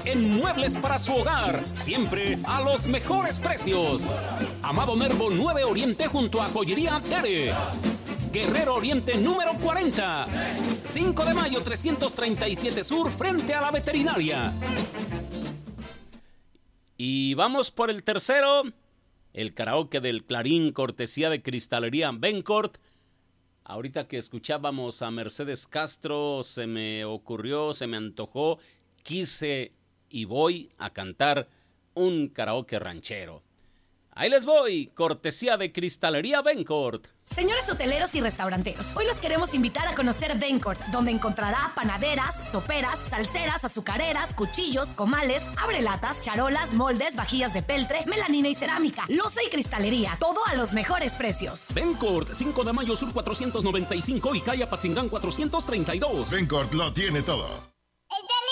en muebles para su hogar, siempre a los mejores precios. Amado Nervo 9 Oriente junto a Joyería Tere. Guerrero Oriente número 40. 5 de mayo 337 Sur frente a la veterinaria. Y vamos por el tercero, el karaoke del Clarín, cortesía de Cristalería Bencourt. Ahorita que escuchábamos a Mercedes Castro, se me ocurrió, se me antojó, quise y voy a cantar un karaoke ranchero. Ahí les voy, cortesía de Cristalería Bencourt. Señores hoteleros y restauranteros, hoy los queremos invitar a conocer Bencourt, donde encontrará panaderas, soperas, salseras, azucareras, cuchillos, comales, abrelatas, charolas, moldes, vajillas de peltre, melanina y cerámica, loza y cristalería, todo a los mejores precios. Bencourt, 5 de mayo Sur 495 y calle Apatzingán 432. Bencourt lo tiene todo.